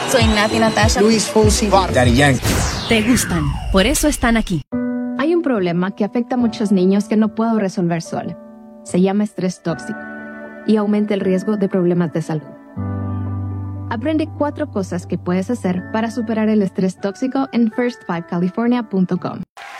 Soy Nati Natasha. Luis Fonsi. Daddy Yankee. Te gustan, por eso están aquí. Hay un problema que afecta a muchos niños que no puedo resolver sola. Se llama estrés tóxico y aumenta el riesgo de problemas de salud. Aprende 4 cosas que puedes hacer para superar el estrés tóxico en first5california.com.